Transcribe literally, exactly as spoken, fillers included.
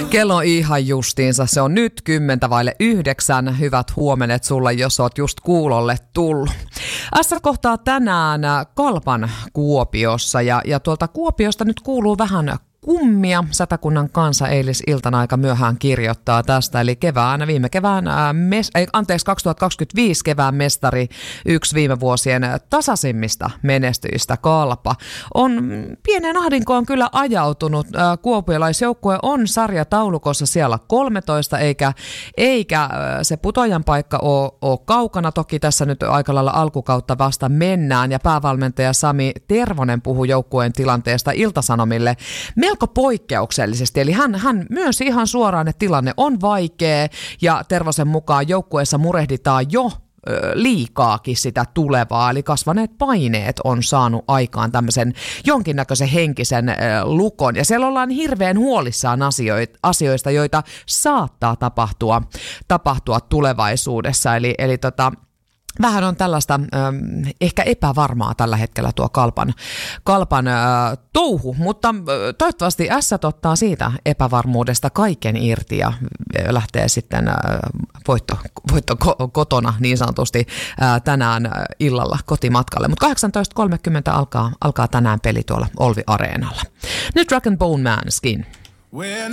Kello ihan justiinsa. Se on nyt kymmentä vaille yhdeksän. Hyvät huomenet sulle, jos oot just kuulolle tullut. S kohtaa tänään Kalpan Kuopiossa ja, ja tuolta Kuopiosta nyt kuuluu vähän kummia. Satakunnan Kansa eilisiltana aika myöhään kirjoittaa tästä, eli kevään, viime kevään, ää, mes, ei, anteeksi, kaksituhattakaksikymmentäviisi kevään mestari, yksi viime vuosien tasaisimmista menestyjistä Kalpa, on pienen ahdinkoon kyllä ajautunut. Ää, kuopiolaisjoukkue on sarjataulukossa siellä kolmetoista, eikä, eikä ää, se putoajan paikka ole, ole kaukana. Toki tässä nyt aika lailla alkukautta vasta mennään, ja päävalmentaja Sami Tervonen puhui joukkueen tilanteesta Ilta-Sanomille melko poikkeuksellisesti, eli hän, hän myönsi ihan suoraan, että tilanne on vaikea, ja Tervosen mukaan joukkueessa murehditaan jo ö, liikaakin sitä tulevaa, eli kasvaneet paineet on saanut aikaan tämmöisen jonkinnäköisen henkisen ö, lukon, ja siellä ollaan hirveän huolissaan asioita, asioista, joita saattaa tapahtua, tapahtua tulevaisuudessa, eli, eli tota, vähän on tällaista ähm, ehkä epävarmaa tällä hetkellä tuo Kalpan, kalpan äh, touhu, mutta äh, toivottavasti ässät ottaa siitä epävarmuudesta kaiken irti ja äh, lähtee sitten äh, voitto, voitto ko- kotona niin sanotusti äh, tänään äh, illalla kotimatkalle. Mutta kahdeksantoista kolmekymmentä alkaa, alkaa tänään peli tuolla Olvi Areenalla. Nyt Rock and Bone Man Skin. When